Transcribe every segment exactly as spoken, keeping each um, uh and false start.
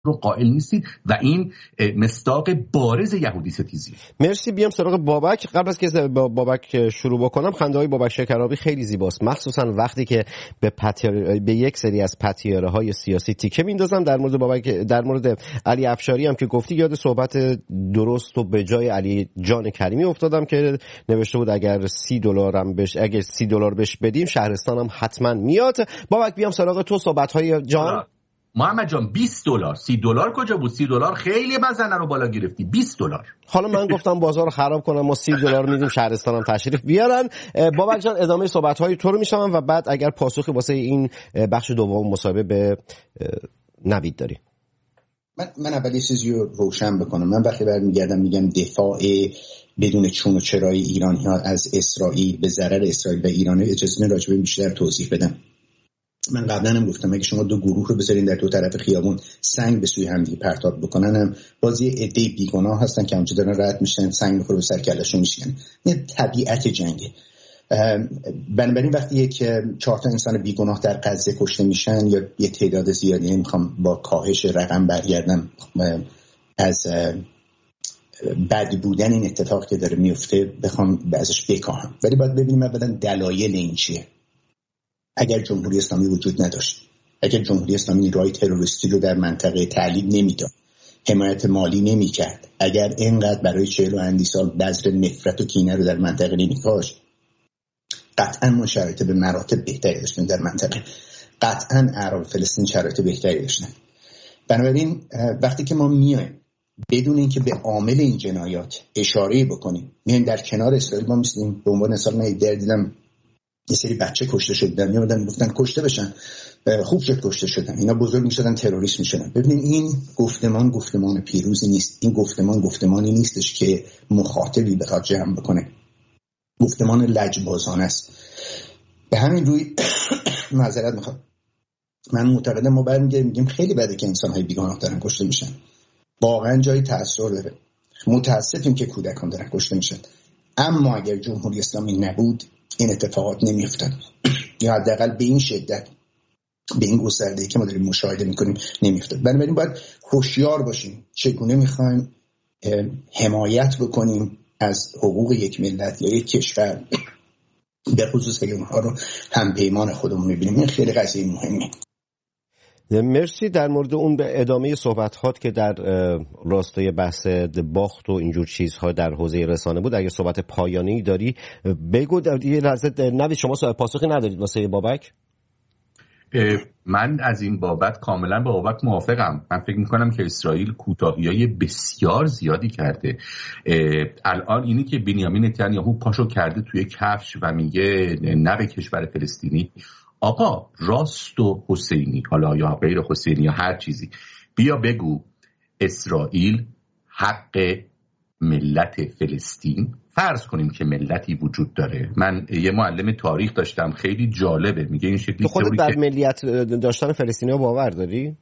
رو قائل نیستید و این مصداق بارز یهودی ستیزی. مرسی. بیام سراغ بابک. قبل از که با بابک شروع بکنم، خنده های بابک شکرابی خیلی زیباست، مخصوصا وقتی که به پتیاره به یک سری از پتیاره های سیاسی تیکه میندازم. در مورد بابک، در مورد علی افشاری هم که گفتی، یاد صحبت درست و به جای علی جان کریمی افتادم که نوشته بود اگر سی دلارم بش اگر سی دلار بش بدیم شهرستانم حتما میاد. بابک بیام سراغ تو، صحبت های جان. محمد جان بیست دلار، سی دلار کجا بود؟ سی دلار خیلی بزنه رو بالا گرفتی. بیست دلار. حالا من گفتم بازار رو خراب کنم، ما سی دلار میدیم شهرستانم تشریف بیارن. بابک جان ادامه صحبت‌های تو رو میشنوم و بعد اگر پاسخی واسه این بخش دوم مصاحبه به نوید داری. من من اول یه چیزی رو روشن بکنم. من وقتی برمیگردم میگم دفاع بدون چون و چرای ایرانی‌ها از اسرائیل به ضرر اسرائیل و ایران، اجازه بدید راجع به بیشتر توضیح بدم. من قبلا هم گفتم اگه شما دو گروه رو بذارین در دو طرف خیابون سنگ به سوی همدیگه پرتاب بکنن، هم باز یه عده بیگناه هستن که اونجا دارن رد میشن، سنگ میخوره به سر کلهشون میشکنه. این طبیعت جنگه. بنابراین وقتی یک چهار تا انسان بیگناه در غزه کشته میشن یا یه تعداد زیادی، نمیخوام با کاهش رقم برگردم از بد بودن این اتفاق که داره میفته بخوام ازش بکاهم، ولی باید ببینیم اولا دلایل این چیه. اگر جمهوری اسلامی وجود نداشت، اگر جمهوری اسلامی رای تروریستی رو در منطقه تعلیق نمیداد، حمایت مالی نمیکرد، اگر اینقدر برای چهل و اندی سال بذر نفرت و کینه رو در منطقه نمیکاشت، قطعا ما شرایط به مراتب بهتری داشتیم در منطقه، قطعا اعراب فلسطین شرایط بهتری داشتن. بنابراین وقتی که ما میایم بدون اینکه به عامل این جنایات اشاره بکنیم، میایم در کنار اسرائیل، ما میسیم به عنوان مثال، من ایده دیدم یه سری بچه کشته شدن، میادن گفتن کشته بشن، خوب شد کشته شدن، اینا بزرگ میشدن تروریست میشدن. ببینید این گفتمان گفتمان پیروزی نیست، این گفتمان گفتمانی نیستش که مخاطبی بخواد جمع بکنه، گفتمان لجبازانه است. به همین روی معذرت میخوام، من معتقدم ما برمیگردیم میگیم خیلی بده که انسان‌های بیگناه دارن کشته میشن، واقعا جای تأثیر داره، متاسفیم که کودکان دارن کشته میشن، اما اگر جمهوری اسلامی نبود این اتفاقات نمیافتاد، یا حداقل به این شدت، به این گستردگی که ما داریم مشاهده میکنیم نمیافتاد. بنابراین باید هوشیار باشیم چگونه میخوایم حمایت بکنیم از حقوق یک ملت یا یک کشور، به خصوص که اونها رو هم پیمان خودمون میبینیم. این خیلی قضیه مهمه. مرسی. در مورد اون به ادامه صحبتات که در راستای بحث باخت و اینجور چیزها در حوزه رسانه بود، اگه صحبت پایانی داری بگو. یه لحظه نوید، شما پاسخی ندارید واسه بابک؟ من از این بابت کاملا با بابک موافقم. من فکر میکنم که اسرائیل کوتاهی‌های بسیار زیادی کرده. الان اینی که بنیامین نتانیاهو پاشو کرده توی کفش و میگه نه به کشور فلسطینی، آقا راست و حسینی، حالا یا غیر حسینی یا هر چیزی، بیا بگو اسرائیل حق ملت فلسطین، فرض کنیم که ملتی وجود داره. من یه معلم تاریخ داشتم خیلی جالبه، میگه این شکلی، تو خودت بر ملیت داشتن فلسطینی ها باور داری؟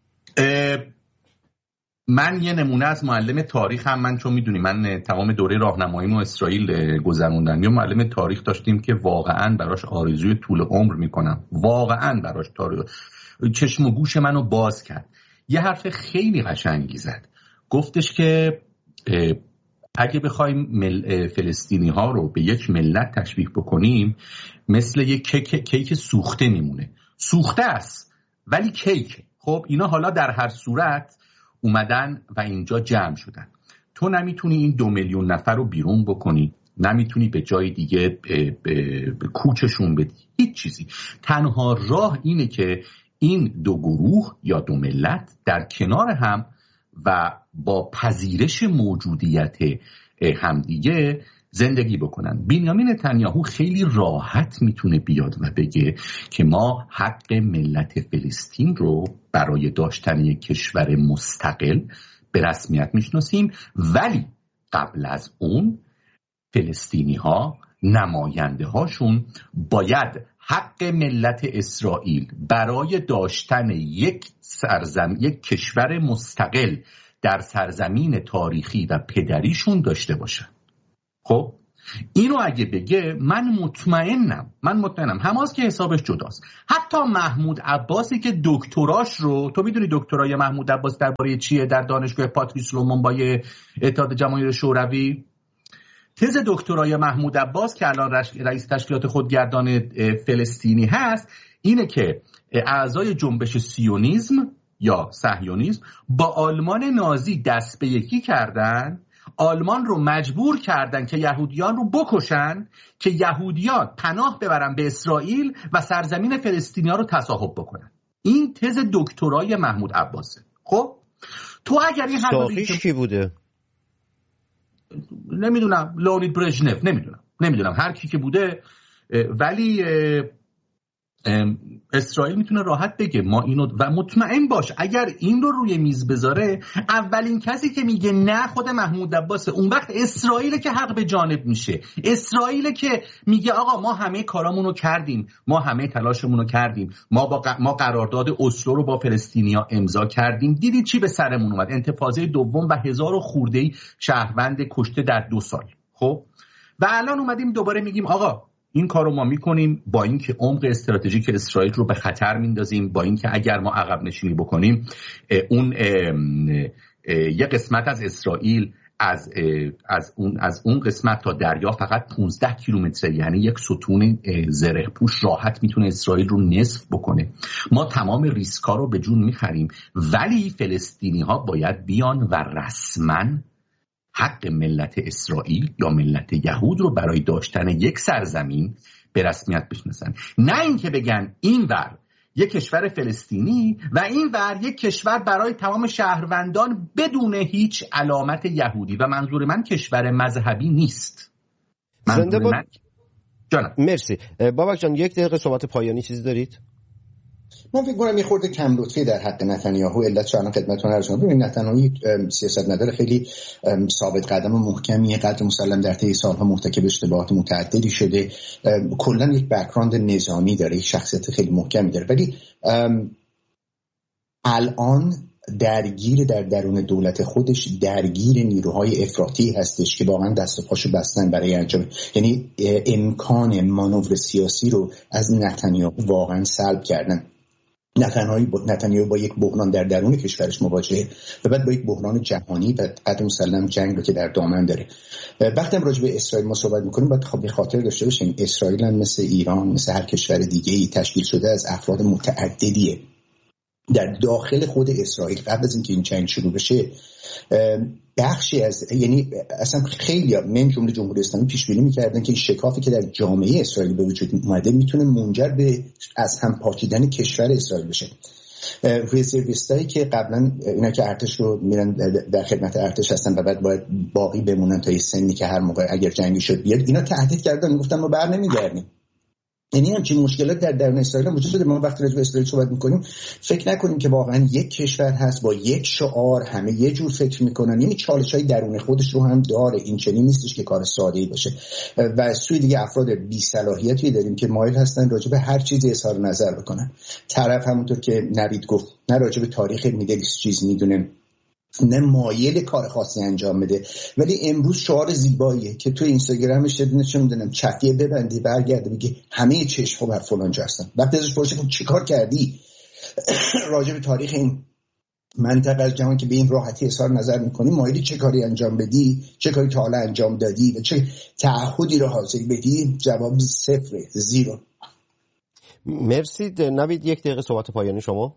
من یه نمونه از معلم تاریخ هم، من چون میدونی من تمام دوره راهنماییمو اسرائیل گذروندم، یه معلم تاریخ داشتیم که واقعا براش آرزوی طول عمر میکنم، واقعا براش تاریخ چشم و گوش منو باز کرد. یه حرف خیلی قشنگی زد، گفتش که اگه بخوایم مل... فلسطینی ها رو به یک ملت تشبیه بکنیم، مثل یک کیک, کیک سوخته میمونه. سوخته است ولی کیک. خب اینا حالا در هر صورت اومدن و اینجا جمع شدن. تو نمیتونی این دو میلیون نفر رو بیرون بکنی، نمیتونی به جای دیگه به, به, به کوچشون بدی، هیچ چیزی. تنها راه اینه که این دو گروه یا دو ملت در کنار هم و با پذیرش موجودیت همدیگه زندگی بکنن. بنیامین نتانیاهو خیلی راحت میتونه بیاد و بگه که ما حق ملت فلسطین رو برای داشتن یک کشور مستقل به رسمیت میشناسیم، ولی قبل از اون فلسطینی ها، نماینده هاشون باید حق ملت اسرائیل برای داشتن یک سرزم یک کشور مستقل در سرزمین تاریخی و پدریشون داشته باشن. خب اینو اگه بگه من مطمئنم من مطمئنم حماس که حسابش جداست. حتی محمود عباسی که دکتراش رو، تو میدونی دکترای محمود عباس درباره چیه؟ در دانشگاه پاتریس لومونبای اتحاد جماهیر شوروی. تز دکترای محمود عباس که الان رئیس تشکیلات خودگردان فلسطینی هست اینه که اعضای جنبش سیونیسم یا صهیونیسم با آلمان نازی دست به یکی کردن، آلمان رو مجبور کردن که یهودیان رو بکشن که یهودیان پناه ببرن به اسرائیل و سرزمین فلسطینیا رو تصاحب بکنن. این تز دکترای محمود عباسه. خب تو اگر این ساقیش کی بوده؟ نمیدونم، لئونید برژنف، نمیدونم نمیدونم هر کی که بوده، ولی اسرائیل میتونه راحت بگه ما اینو، و مطمئن باش اگر این رو روی میز بذاره اولین کسی که میگه نه خود محمود عباسه. اون وقت اسرائیل که حق به جانب میشه، اسرائیل که میگه آقا ما همه کارامونو کردیم، ما همه تلاشمونو کردیم، ما با ق... ما قرارداد اسلو رو با فلسطینیا امضا کردیم، دیدید چی به سرمون اومد؟ انتفاضه دوم و هزار و خورده‌ای شهروند کشته در دو سال. خب و الان اومدیم دوباره میگیم آقا این کار رو ما میکنیم با اینکه عمق استراتژیک اسرائیل رو به خطر میندازیم، با اینکه اگر ما عقب نشینی بکنیم اون یه قسمت از اسرائیل از از اون از اون قسمت تا دریا فقط پانزده کیلومتره، یعنی یک ستون زره پوش راحت میتونه اسرائیل رو نصف بکنه. ما تمام ریسکا رو به جون میخریم، ولی فلسطینی ها باید بیان و رسما حق ملت اسرائیل یا ملت یهود رو برای داشتن یک سرزمین به رسمیت بشناسن، نه اینکه بگن این ور یک کشور فلسطینی و این ور یک کشور برای تمام شهروندان بدون هیچ علامت یهودی. و منظور من کشور مذهبی نیست. زنده با... من... جانم مرسی بابک جان، یک دقیقه صحبت پایانی چیزی دارید؟ من فکر کنم یه خورده کم لطفی در حق نتانیاهو، علت چون خدمتتون عرض کنم. ببینید نتانیاهو سیاست نداره، خیلی ثابت قدم و محکمیه، قدر مسلم در طی سالها مرتکب اشتباهات متعددی شده، کلا یک بک‌گراند نظامی داره، یک شخصیت خیلی محکمی داره، ولی الان درگیر در درون دولت خودش درگیر نیروهای افراطی هستش که واقعا دست و پاشو بستن برای انجام، یعنی امکان مانور سیاسی رو از نتانیاهو واقعا سلب کردن. نتانیاهو با یک بحران در درون کشورش مواجهه و بعد با یک بحران جهانی و قدر مسلم جنگ رو که در دامن داره. وقتی هم راجع به اسرائیل ما صحبت می‌کنیم باید خب به خاطر داشته باشیم اسرائیل هم مثل ایران، مثل هر کشور دیگه‌ای تشکیل شده از افراد متعددیه. در داخل خود اسرائیل قبل از اینکه این جنگ شروع بشه بخشی از، یعنی اصلا خیلی من جمله جمهوری اسلامی پیش بینی می‌کردن که این شکافی که در جامعه اسرائیل به وجود اومده میتونه منجر به از هم پاشیدن کشور اسرائیل بشه. رزرویستایی که قبلا اینا که ارتش رو میرن در خدمت ارتش هستن و بعد باید باقی بمونن تا یه سنی که هر موقع اگر جنگی شد بیاد، اینا تهدید کردن، گفتن ما بر نمیگردیم. یعنی همچین مشکلات در درون اسرائیل وجود داره. ما وقتی راجع به اسرائیل صحبت میکنیم فکر نکنیم که واقعا یک کشور هست با یک شعار همه یه جور فکر میکنن، یعنی چالش‌های درون خودش رو هم داره. این چنین نیستش که کار ساده‌ای باشه. و از سوی دیگه افراد بی صلاحیتی داریم که مایل هستن راجع به هر چیزی اظهار نظر بکنن. طرف همونطور که نوید گفت نه راجع به تاریخ میدلیست چیز میدونه، نه مایل کار خاصی انجام بده، ولی امروز شعار زیباییه که تو اینستاگرامش یه چه میدونم چفیه ببندی برگرده بگه همه چشم‌ها بر فلان جا هستن. وقتی ازش پرسیدم چیکار کردی راجع به تاریخ این منطقه از جهان که به این راحتی اظهار نظر میکنی، مایلی چه کاری انجام بدی، چه کاری تا حالا انجام دادی و چه تعهدی رو حاصل بدی؟ جواب صفر، زیرو. مرسی. نوید یک دقیقه صحبت پایانی شما.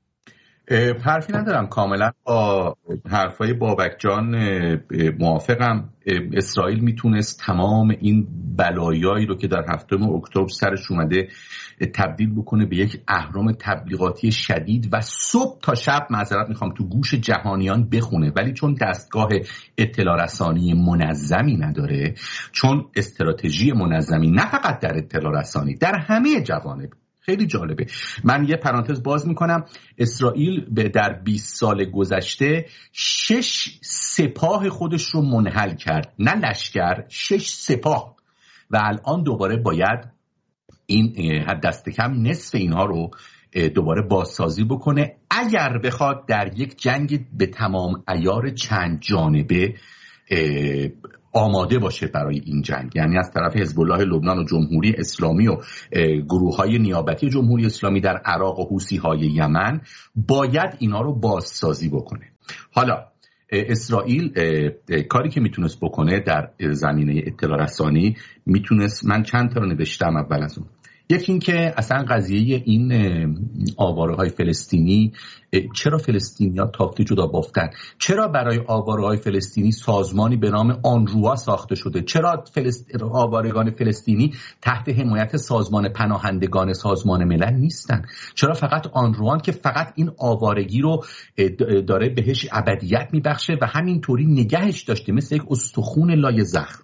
حرفی ندارم، کاملا با حرفای بابک جان موافقم. اسرائیل میتونست تمام این بلایایی رو که در هفتم اکتبر سرش اومده تبدیل بکنه به یک اهرام تبلیغاتی شدید و صبح تا شب معذرت میخوام تو گوش جهانیان بخونه، ولی چون دستگاه اطلاع رسانی منظمی نداره، چون استراتژی منظمی نه فقط در اطلاع رسانی در همه جوانب. خیلی جالبه. من یه پرانتز باز میکنم. اسرائیل در بیست سال گذشته شش سپاه خودش رو منحل کرد، نه لشکر، شش سپاه، و الان دوباره باید این دست کم نصف اینها رو دوباره بازسازی بکنه اگر بخواد در یک جنگ به تمام عیار چند جانبه آماده باشه برای این جنگ، یعنی از طرف حزب الله لبنان و جمهوری اسلامی و گروه‌های نیابتی جمهوری اسلامی در عراق و حوثی‌های یمن، باید اینا رو بازسازی بکنه. حالا اسرائیل کاری که میتونست بکنه در زمینه اطلاع رسانی، میتونست، من چند تا رو نوشتم اول از اون. یکی این که اصلا قضیه این آواره‌های فلسطینی، چرا فلسطینی‌ها تافته جدا بافتن؟ چرا برای آواره‌های فلسطینی سازمانی به نام آنروا ساخته شده؟ چرا فلسط... آوارگان فلسطینی تحت حمایت سازمان پناهندگان سازمان ملل نیستن؟ چرا فقط آنروان که فقط این آوارگی رو داره بهش ابدیت میبخشه و همینطوری نگهش داشته مثل یک استخوان لای زخم؟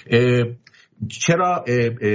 چرا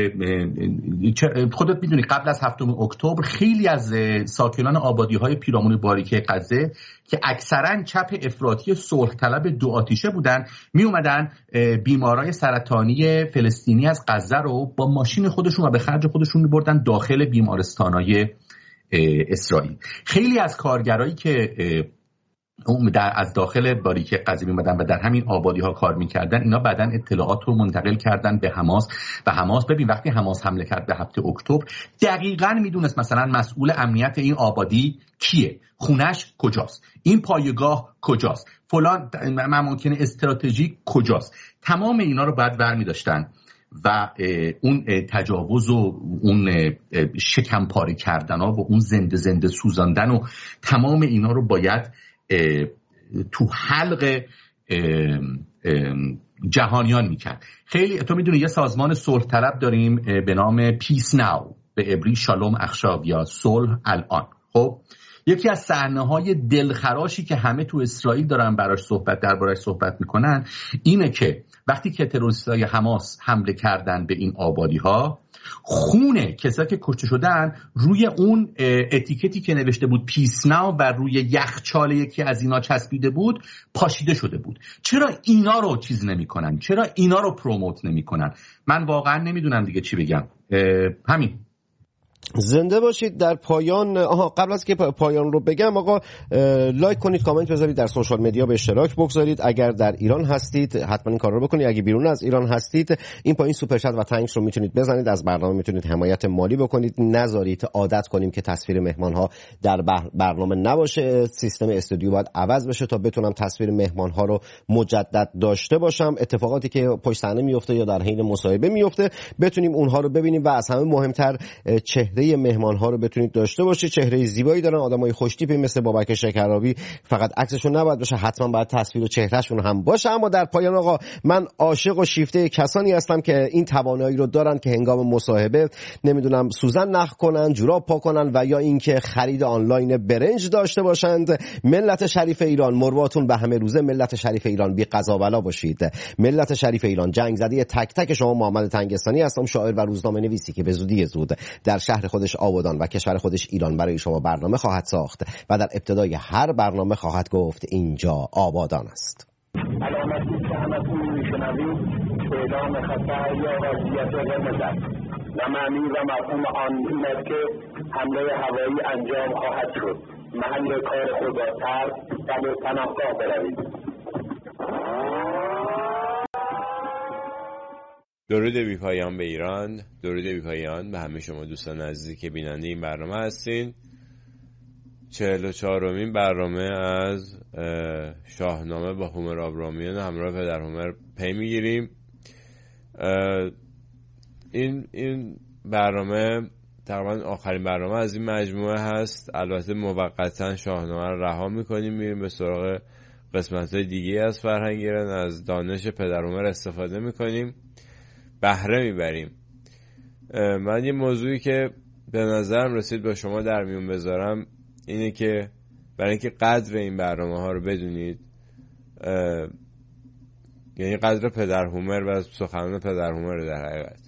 خودت میدونی قبل از هفتم اکتبر خیلی از ساکنان آبادی‌های پیرامون باریکه غزه که اکثرا چپ افراطی صلح طلب دو آتیشه بودن، می اومدن بیمارای سرطانی فلسطینی از غزه رو با ماشین خودشون و به خرج خودشون می‌بردن داخل بیمارستان‌های اسرائیل. خیلی از کارگرایی که اون در از داخل باریکه غزه میمدن و در همین آبادی ها کار میکردن، اینا بعداً اطلاعات رو منتقل کردن به حماس و حماس ببین وقتی حماس حمله کرد به هفته اکتبر دقیقاً میدونست مثلا مسئول امنیت این آبادی کیه، خونش کجاست، این پایگاه کجاست، فلان ممکنه استراتژیک کجاست. تمام اینا رو بعد برمی داشتن و اون تجاوز و اون شکم پاره کردن ها و اون زنده زنده سوزاندن و تمام اینا رو باید تو حلق جهانیان میکرد. خیلی تو میدونی یه سازمان صلح طلب داریم به نام پیس ناو، به عبری شالوم اخشاب یا صلح الان. خب یکی از صحنه‌های دلخراشی که همه تو اسرائیل دارن براش صحبت دربارش صحبت میکنن اینه که وقتی که تروریستای حماس حمله کردن به این آبادی‌ها، خونه کسایی که کشته شدن روی اون اتیکتی که نوشته بود پیس ناو و روی یخچال یکی از اینا چسبیده بود پاشیده شده بود. چرا اینا رو چیز نمی‌کنن؟ چرا اینا رو پروموت نمی‌کنن؟ من واقعا نمیدونم دیگه چی بگم. همین. زنده باشید. در پایان آها قبل از که پایان رو بگم آقا لایک کنید، کامنت بذارید، در سوشال مدیا به اشتراک بگذارید. اگر در ایران هستید حتما این کار رو بکنید. اگه بیرون از ایران هستید این پایین سوپر چت و تانکس رو میتونید بزنید. از برنامه میتونید حمایت مالی بکنید. نذارید عادت کنیم که تصویر مهمان ها در برنامه نباشه. سیستم استودیو باید عوض بشه تا بتونم تصویر مهمان ها رو مجدد داشته باشم. اتفاقاتی که پشت صحنه میفته یا در حین مصاحبه میفته بتونیم اونها رو ببینیم و از همه مهمتر چهره مهمان ها رو بتونید داشته باشید. چهره زیبایی دارن، آدمای خوش‌تیپی مثل بابک شکرابی. فقط عکسشون نباید باشه، حتما باید تصویر و چهرهشون هم باشه. اما در پایان آقا من عاشق و شیفته کسانی هستم که این توانایی رو دارن که هنگام مصاحبه نمیدونم سوزن نخ کنن، جوراب پا کنن و یا اینکه خرید آنلاین برنج داشته باشند. ملت شریف ایران مرواتون به همه روزه. ملت شریف ایران بی قضا بلا باشید. ملت شریف ایران جنگ زده تک تک شما. محمد تنگستانی هستم، شاعر و روزنامه نویسی که به زودی زود در شهر خودش آبادان و کشور خودش ایران برای شما برنامه خواهد ساخت و در ابتدای هر برنامه خواهد گفت اینجا آبادان است. علامتی که همتون میشنوید اعلام خطر یا وضعیت قرمز است و معنی و مفهوم آن این است که حمله هوایی انجام خواهد شد. محل کار خود را ترک و به پناهگاه بروید. درود بی پایان به ایران، درود بی پایان به همه شما دوستان عزیزی که بیننده این برنامه هستین. چهل و چهارمین برنامه از شاهنامه با هومر آبرامیان همراه پدر هومر پی میگیریم. این این برنامه تقریبا آخرین برنامه از این مجموعه هست. البته موقتا شاهنامه رو رها میکنیم، میریم به سراغ قسمت‌های دیگه از فرهنگ ایران، از دانش پدر هومر استفاده میکنیم، بهره میبریم. من یه موضوعی که به نظرم رسید با شما در میون بذارم اینه که برای اینکه قدر این برنامه ها رو بدونید، یعنی قدر پدر هومر و سخنان پدر هومر در حقیقت،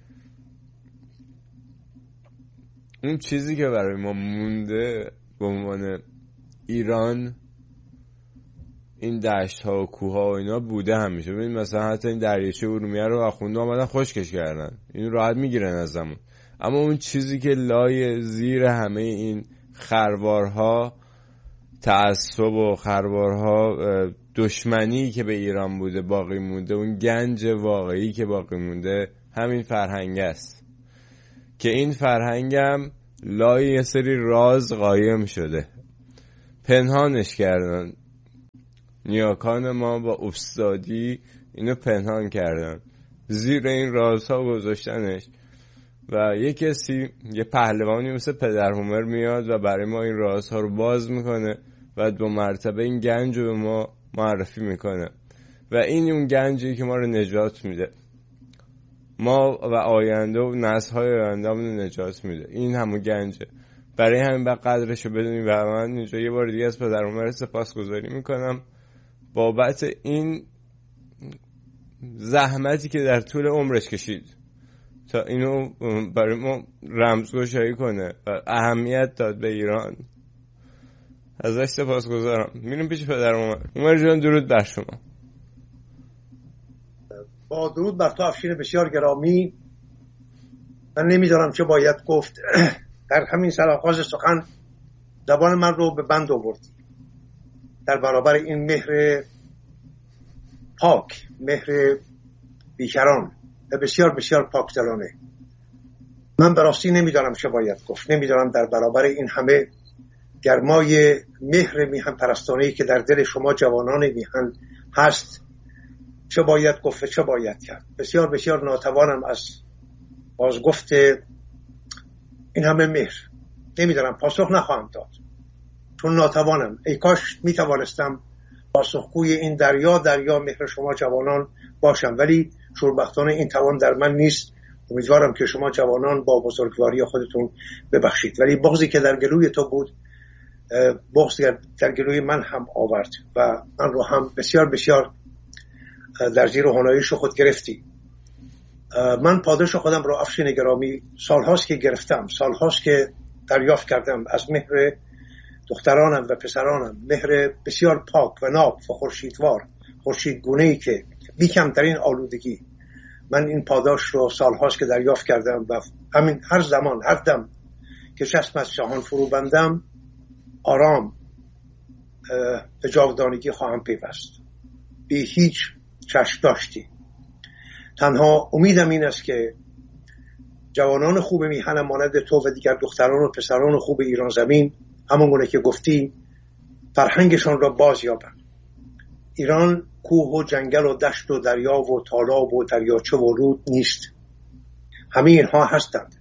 اون چیزی که برای ما مونده به عنوان ایران این دشت ها و کوه ها و اینا بوده همیشه. ببین مثلا حتی این دریاچه ارومیه رو آخونده آمدن خشکش کردن، این راحت میگیرن از زمان. اما اون چیزی که لای زیر همه این خروارها تعصب و خروارها، دشمنی که به ایران بوده باقی مونده، اون گنج واقعی که باقی مونده همین فرهنگ است که این فرهنگم لای یه سری راز قایم شده، پنهانش کردن. نیاکان ما با استادی اینو پنهان کردن، زیر این رازها گذاشتنش و یه کسی، یه پهلوانی مثل پدر هومر میاد و برای ما این رازها رو باز میکنه و دو مرتبه این گنج رو به ما معرفی میکنه و این اون گنجی که ما رو نجات میده، ما و آینده و نسل‌های آینده رو نجات میده. این همون گنجه، برای همین باید قدرش رو بدونیم. و من اینجا یه بار دیگه از پدر هومر سپاسگزاری میکنم بابت این زحمتی که در طول عمرش کشید تا اینو برای ما رمزگشایی کنه و اهمیت داد به ایران. ازش سپاسگزارم. میریم پیش پدر هومر. هومر جان درود بر شما. با درود بر تو افشین بسیار گرامی. من نمیدارم چه باید گفت. در همین سرآغاز سخن زبان من رو به بند آورد در برابر این مهر پاک، مهر بیکران و بسیار بسیار پاک دلانه. من به راستی نمیدانم چه باید گفت. نمیدانم در برابر این همه گرمای مهر میهن پرستانه‌ای که در دل شما جوانان میهن هست چه باید گفت و چه باید کرد. بسیار بسیار ناتوانم از بازگفت این همه مهر. نمیدانم، پاسخ نخواهم داد چون ناتوانم. ای کاش میتوانستم پاسخگوی این دریا دریا مهر شما جوانان باشم، ولی شوربختانه این توان در من نیست. امیدوارم که شما جوانان با بزرگواری خودتون ببخشید. ولی بغضی که در گلوی تو بود بغض در گلوی من هم آورد و من رو هم بسیار بسیار در زیر هنایش خود گرفتی. من پاداش خودم رو افشین گرامی سالهاست که گرفتم، سالهاست که دریافت کردم از مهر دخترانم و پسرانم، مهر بسیار پاک و ناب و خورشیدوار، خورشیدگونه‌ای که بی کمترین آلودگی من این پاداش رو سالهاست که دریافت کردم و همین هر زمان هر دم که چشم از جهان فرو بندم آرام به جاودانگی خواهم پیوست بی هیچ چشم داشتی. تنها امیدم این است که جوانان خوب میهن مانند تو و دیگر دختران و پسران خوب ایران زمین همونگونه که گفتی فرهنگشان را باز یابند. ایران کوه و جنگل و دشت و دریا و تالاب و دریاچه و رود نیست. همه اینها هستند،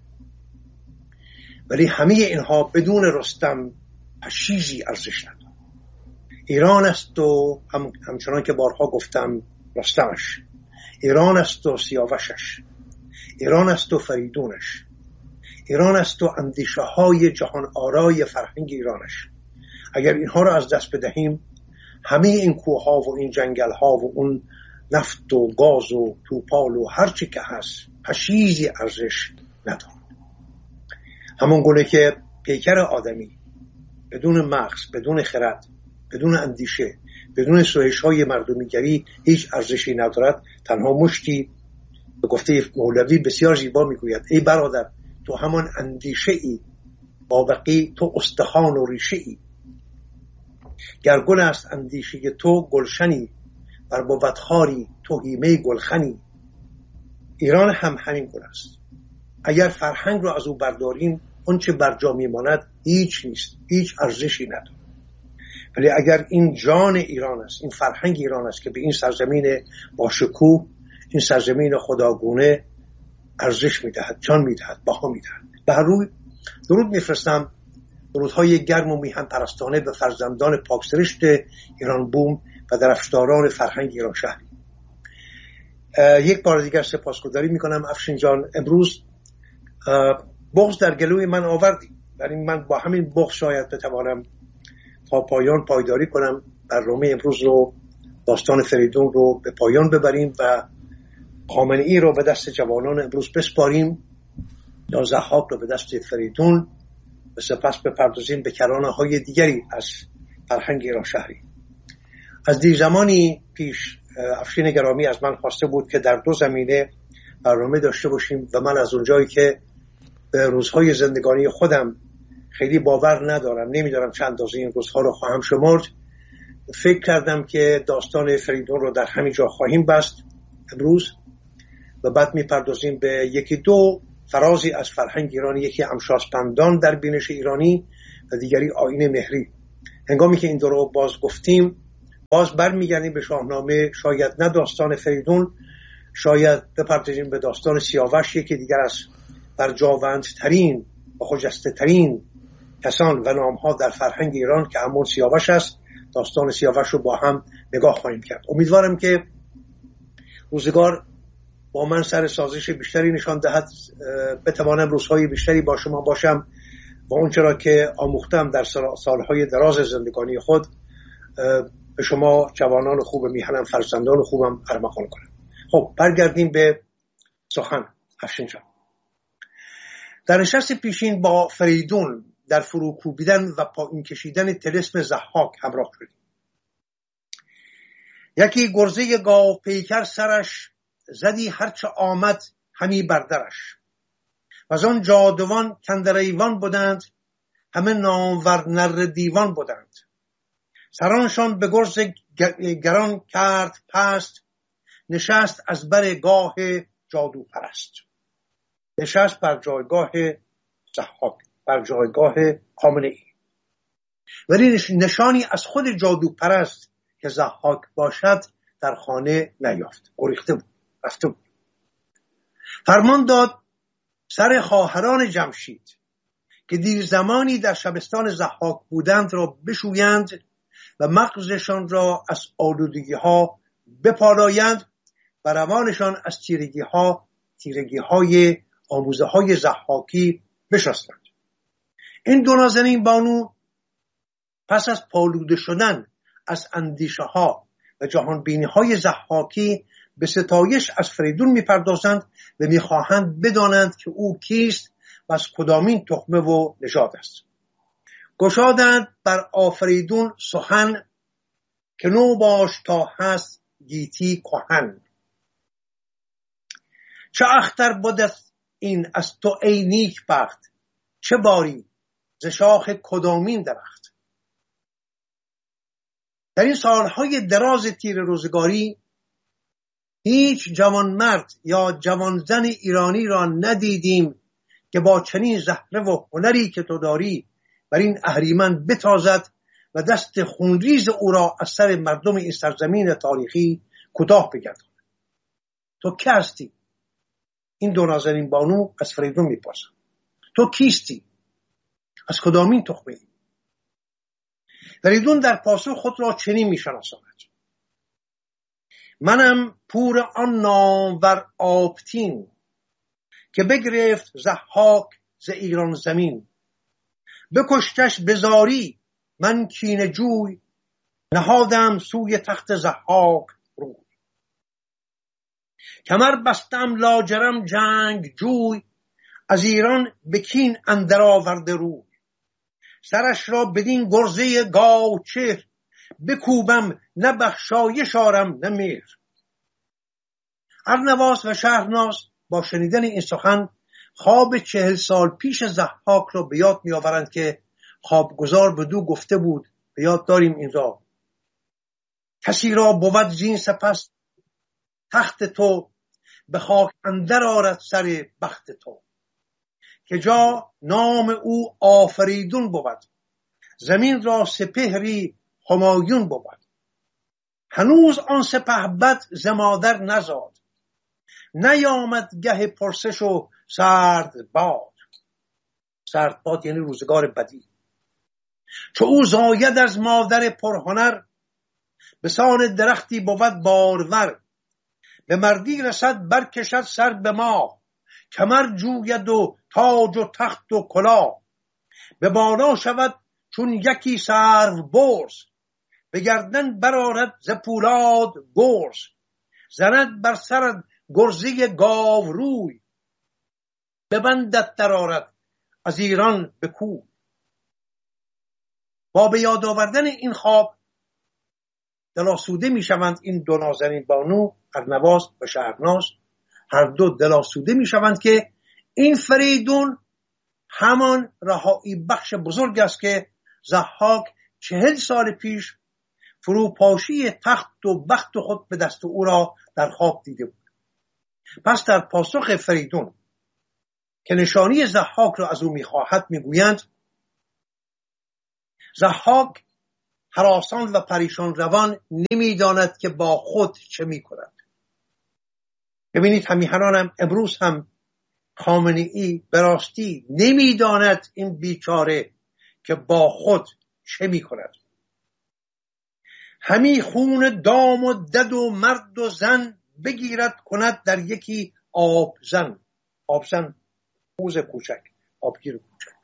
ولی همه اینها بدون رستم پشیزی ارزش ندارد. ایران است و هم همچنان که بارها گفتم رستمش، ایران است و سیاوشش، ایران است و فریدونش، ایران است و اندیشه های جهان آرای فرهنگ ایرانش. اگر اینها را از دست بدهیم همه این کوه ها و این جنگل ها و اون نفت و گاز و توپال و هر چی که هست پشیزی ارزش ندارد. همون گونه که پیکر آدمی بدون مغز، بدون خرد، بدون اندیشه، بدون سویش های مردمیگری هیچ ارزشی ندارد. تنها مشتی، به گفته مولوی بسیار زیبا میگوید ای برادر تو همان اندیشه ای، با بقی تو استخوان و ریشه ای. گر گل است اندیشه تو گلشنی، بر بود خاری تو هیمه گلخنی. ایران هم همین گل است. اگر فرهنگ را از او برداریم اون چه بر جا میماند هیچ نیست، هیچ ارزشی ندارد. ولی اگر این جان ایران است، این فرهنگ ایران است که به این سرزمین با شکوه، این سرزمین خداگونه ارزش میدهد، جان میدهد، بها میدهد. به هر روی درود میفرستم، درودهای گرم و میهن پرستانه به فرزندان پاکسرشت ایران بوم و درفشداران فرهنگ ایران شهری. یک بار دیگر سپاسگزاری میکنم افشین جان. امروز بغض در گلوی من آوردی، ولی من با همین بغض شاید بتوانم تا پایان پایداری کنم. برنامه امروز رو، داستان فریدون رو به پایان ببریم و خامنه‌ای رو به دست جوانان امروز بسپاریم یا ضحاک رو به دست فریدون و سپس بپردازیم به کرانه های دیگری از فرهنگ ایران شهری. از دیر زمانی پیش افشین گرامی از من خواسته بود که در دو زمینه برنامه داشته باشیم و من از اونجایی که به روزهای زندگانی خودم خیلی باور ندارم، نمیدارم چند اندازه این روزها رو خواهم شمرد. فکر کردم که داستان فریدون رو در همین جا خواهیم بست امروز و بعد میپردازیم به یکی دو فرازی از فرهنگ ایرانی، یکی امشاسپندان در بینش ایرانی و دیگری آیین مهری. هنگامی که این دو رو باز گفتیم باز برمیگردیم به شاهنامه، شاید نه داستان فریدون، شاید بپردازیم به داستان سیاوش، یکی دیگر از برجاوندترین و خجسته ترین کسان و نامها در فرهنگ ایران که همون سیاوش است. داستان سیاوش رو با هم نگاه خواهیم کرد. امیدوارم که روزگار با من سر سازش بیشتری نشان دهد، بتوانم روزهای بیشتری با شما باشم و اون چرا که آموختم در سالهای دراز زندگانی خود به شما جوانان خوب میهنم، فرزندان خوبم ارمغان کنم. خب برگردیم به سخن. افشین جان، در نشست پیشین با فریدون در فرو کوبیدن و پایین کشیدن طلسم ضحاک همراه شدیم. یکی گرزه گاو پیکر سرش، زدی هرچه آمد همی بردرش. و از آن جادوان کاندر ایوان بودند، همه نامور نر دیوان بودند. سرانشان به گرز گران کرد پست، نشست از بر گاه جادو پرست. نشست بر جایگاه ضحاک، بر جایگاه خامنه ای. ولی نشانی از خود جادو پرست که ضحاک باشد در خانه نیافت، گریخته بود، رفته بود. فرمان داد سر خواهران جمشید که دیر زمانی در شبستان ضحاک بودند را بشویند و مغزشان را از آلودگی ها بپالایند و روانشان از تیرگی ها تیرگی های آموزه های ضحاکی بشستند. این دو نازنین بانو پس از پالوده شدن از اندیشه ها و جهان بینی های ضحاکی به ستایش از فریدون میپردازند و میخواهند بدانند که او کیست و از کدامین تخمه و نژاد است. گشادند بر آفریدون سخن، که نو باش تا هست گیتی کهن. چه اختر بودت این از تو ای نیک بخت، چه باری ز شاخ کدامین درخت. در این سالهای دراز تیر روزگاری هیچ جوان مرد یا جوان زن ایرانی را ندیدیم که با چنین زهره و هنری که تو داری بر این اهریمن بتازد و دست خونریز او را از سر مردم این سرزمین تاریخی کوتاه بگرداند. تو کی هستی؟ این دو نازنین بانو از فریدون میپرسند. تو کیستی؟ از کدامین تخمه ای؟ فریدون در پاسخ خود را چنین میشناساند: منم پور آن نامور آبتین، که بگرفت ضحاک ز ایران زمین. بکشتش بزاری من کینه جوی، نهادم سوی تخت ضحاک روی. کمر بستم لاجرم جنگ جوی، از ایران به کین اندر آورده روی. سرش را بدین گرزه گاو چهر، بکوبم نه بخشایش آرم نه مهر. ارنواس و شهرناس با شنیدن این سخن خواب چهل سال پیش ضحاک را به یاد می آورند که خوابگزار بدو گفته بود، به یاد داریم این را: کسی را بود زین سپس تخت تو، به خاک اندر آرد سر بخت تو. که جا نام او آفریدون بود، زمین را سپهری همایون بود. هنوز آن سپهبد ز مادر نزاد، نیامد گه پرسش و سرد باد. سرد باد یعنی روزگار بدی. چو او زاید از مادر پرهنر، به سان درختی بود بارور. به مردی رسد برکشد سر به ماه، کمر جوید و تاج و تخت و کلاه. به بالا شود چون یکی سرو برز، به گردن برآرد ز پولاد گرز. زند بر سرت گرزه گاو روی، ببندت در آرد از ایران به کوی. با به یاد آوردن این خواب دلاسوده می شوند این دو نازنین بانو، ارنواس و شهرناس. هر دو دلاسوده می شوند که این فریدون همان رهایی بخش بزرگ است که ضحاک چهل سال پیش فروپاشی تخت و بخت خود به دست او را در خواب دیده بود. پس در پاسخ فریدون که نشانی ضحاک را از او میخواهد میگویند ضحاک هراسان و پریشان روان نمیداند که با خود چه میکند. ببینید همیهنانم امروز هم خامنه‌ای به راستی نمیداند این بیچاره که با خود چه میکند. همی خون دام و دد و مرد و زن بگیرد کند در یکی آبزن. آبزن حوض کوچک، آبگیر کوچک.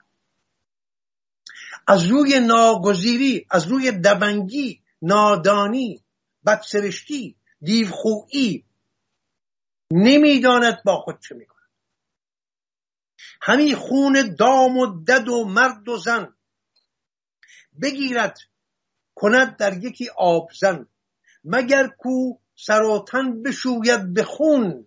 از روی ناگزیری، از روی دبنگی، نادانی، بدسرشتی، دیوخویی نمیداند با خود چه میکند. همی خون دام و دد و مرد و زن بگیرد کند در یکی آبزن. مگر کو سر و تن بشوید به خون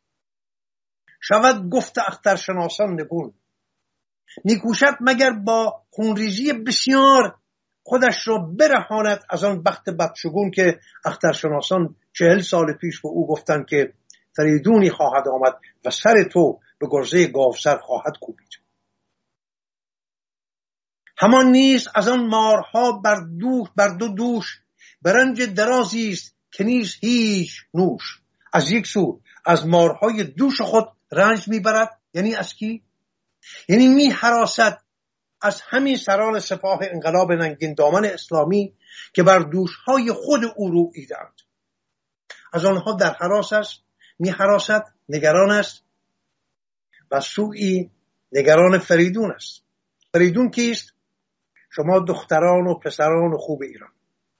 شود گفت اخترشناسان نگون. میکوشد مگر با خونریزی بسیار خودش را برهاند از آن بخت بدشگون که اخترشناسان چهل سال پیش به او گفتند که فریدونی خواهد آمد و سر تو به گرزه گاوسر خواهد کوبید. همان نیز از آن مارها بر دوش بر دو دوش برنج درازی است که نیز هیچ نوش. از یک سو از مارهای دوش خود رنج میبرد، یعنی از کی؟ یعنی می هراست از همین سران سپاه انقلاب ننگین دامن اسلامی که بر دوشهای خود او روییدند. از آنها در هراس است، می هراست، نگران است و سوی نگران فریدون است. فریدون کیست؟ شما دختران و پسران و خوب ایران.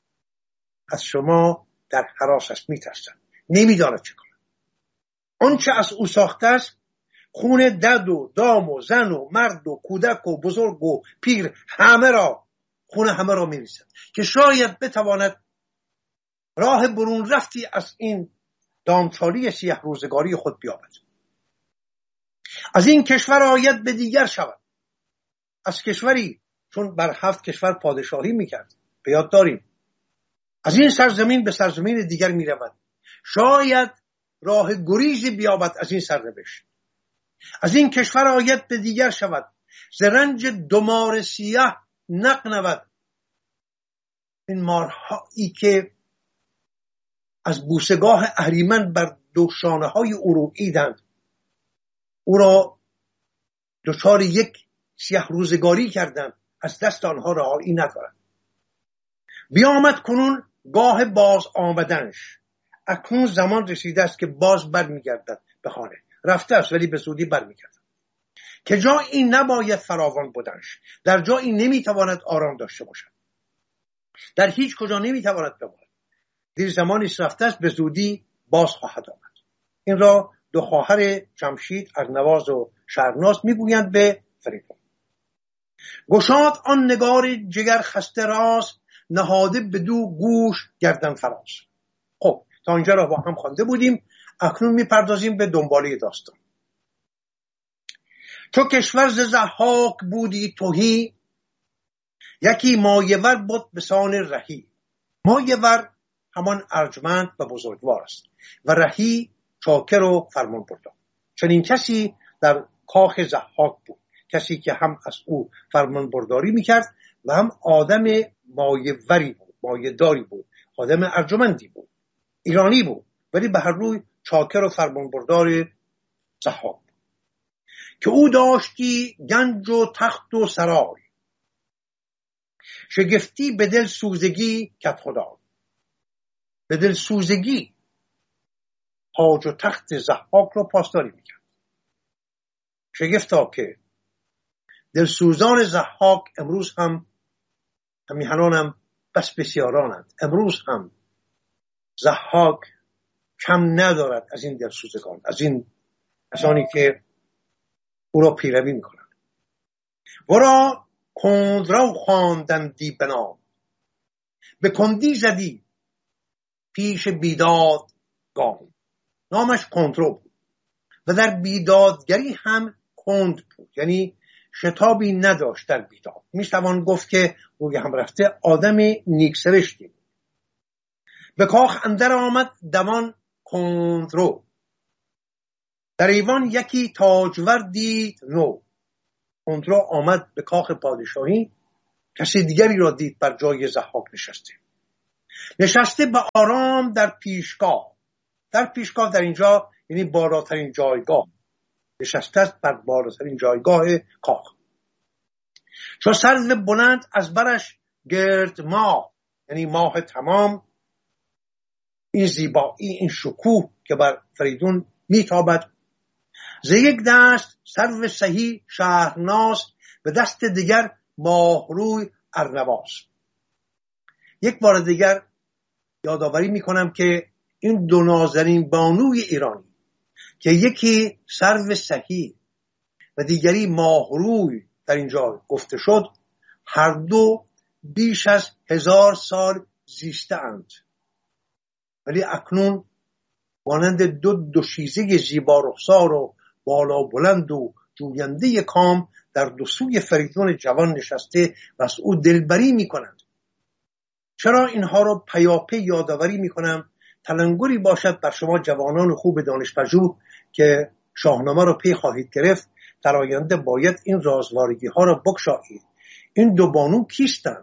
از شما در هراس است، می ترسند، نمی داند چه کند. آنچه از او ساخته است خون دد و دام و زن و مرد و کودک و بزرگ و پیر همه را خون همه را می ریزد که شاید بتواند راه برون رفتی از این دامچالی سیه روزگاری خود بیابد. از این کشور آید به دیگر شود. از کشوری چون بر هفت کشور پادشاهی میکرد به یاد داریم، از این سرزمین به سرزمین دیگر میرود. شاید راه گریزی بیابد از این سرنوشت. از این کشور آید به دیگر شود. ز رنج دو مار سیاه نغنود. این مارهایی که از بوسگاه اهریمن بر دو شانه های او روییدند او را دچار یک سیاه روزگاری کردند، از دست آنها رهایی ندارد. بیامد کنون گاه باز آمدنش. اکنون زمان رسیده است که باز برمیگردد به خانه. رفته است ولی به زودی برمیگردد. که جایی نباید فراوان بودنش، در جایی نمیتواند آرام داشته باشد، در هیچ کجا نمیتواند بماند. دیر زمانی رفته است، به زودی باز خواهد آمد. این را دو خواهر جمشید ارنواز و شهرناز میگویند به فریدون. گشاد آن نگار جگر خسته راست نهاده بدو گوش گردن فراز. خب تا اینجا را با هم خوانده بودیم، اکنون میپردازیم به دنباله داستان. چو کشور ز ضحاک بودی تهی یکی مایور بود به سان رهی. مایور همان ارجمند و بزرگوار است و رهی چاکر و فرمان بردار. چنین کسی در کاخ ضحاک بود، کسی که هم از او فرمان برداری میکرد و هم آدم مایوری بود، مایه‌داری بود، آدم ارجمندی بود، ایرانی بود، ولی به هر روی چاکر و فرمان بردار ضحاک بود. که او داشتی گنج و تخت و سرای شگفتی به دل سوزگی کت خدا. به دل سوزگی تاج و تخت ضحاک رو پاسداری میکرد. شگفتا که دلسوزان ضحاک امروز هم همیهنان هم بس بسیارانند. امروز هم ضحاک کم ندارد از این دلسوزگان، از این کسانی که او را پیروی میکنند. ورا کندرو خواندندی به نام به کندی زدی پیش بیداد گام. نامش کندرو بود و در بیدادگری هم کند بود، یعنی شتابی نداشت در بیداد. میتوان گفت که روی هم رفته آدم نیکسرشتی. به کاخ اندر آمد دوان کندرو، در ایوان یکی تاجور دید نو. کندرو آمد به کاخ پادشاهی، کسی دیگری را دید بر جای ضحاک نشسته. نشسته به آرام در پیشگاه. در پیشگاه در اینجا یعنی بالاترین جایگاه، نشسته است بر بالاترین جایگاه کاخ. چو سرو بلند از برش گرد ماه، یعنی ماه تمام. این زیبایی، این شکوه که بر فریدون میتابد. ز یک دست سرو سهی شهرناز، به دست دیگر ماهروی ارنواز. یک بار دیگر یادآوری میکنم که این دو نازنین بانوی ایرانی که یکی سرو سهی و دیگری ماهروی در اینجا گفته شد، هر دو بیش از هزار سال زیسته اند، ولی اکنون مانند دو دوشیزه زیبا رخسار و بالا بلند و جوینده کام در دو سوی فریدون جوان نشسته و از او دلبری میکنند. چرا اینها رو پیاپی یادآوری میکنم؟ تلنگری باشد بر شما جوانان خوب دانشپژوه که شاهنامه رو پی خواهید گرفت. در آینده باید این رازوارگی ها را بگشایید. این دو بانو کیستند؟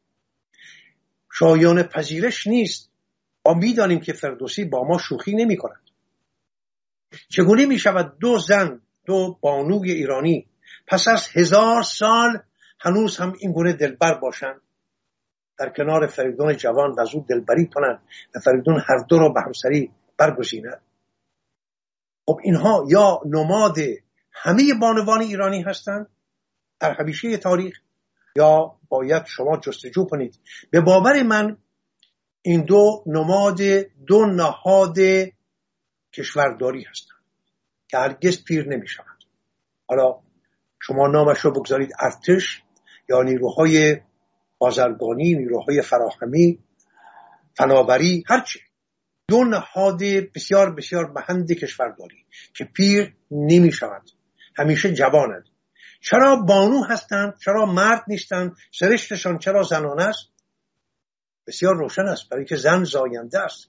شایان پذیرش نیست. ما میدانیم که فردوسی با ما شوخی نمی کند. چگونه می شود دو زن، دو بانوی ایرانی پس از هزار سال هنوز هم این گونه دلبر باشند، در کنار فریدون جوان و از او دلبری کنند و فریدون هر دو را به همسری برگزیند؟ خب اینها یا نماد همه بانوان ایرانی هستند در همیشه تاریخ، یا باید شما جستجو کنید. به باور من این دو نماد دو نهاد کشورداری هستند که هرگز پیر نمی شوند. حالا شما نامش رو بگذارید ارتش یا نیروهای بازرگانی، نیروهای فراخمی، فناوری، هرچی. دو نهاد بسیار بسیار مهند کشورداری که پیر نمی شوند، همیشه جوانند. چرا بانو هستند؟ چرا مرد نیستند؟ سرشتشان چرا زنانه است؟ بسیار روشن است، برای که زن زاینده است.